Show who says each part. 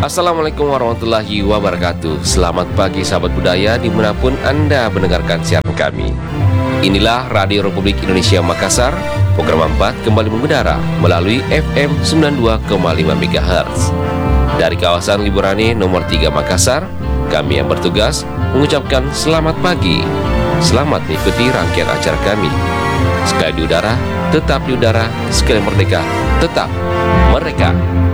Speaker 1: Assalamualaikum warahmatullahi wabarakatuh. Selamat pagi sahabat budaya dimanapun Anda mendengarkan siaran kami. Inilah Radio Republik Indonesia Makassar. Program 4 kembali mengudara melalui FM 92,5 MHz. Dari kawasan Liburane nomor 3 Makassar, kami yang bertugas mengucapkan selamat pagi. Selamat mengikuti rangkaian acara kami. Sekali di udara, tetap di udara. Sekali merdeka, tetap mereka.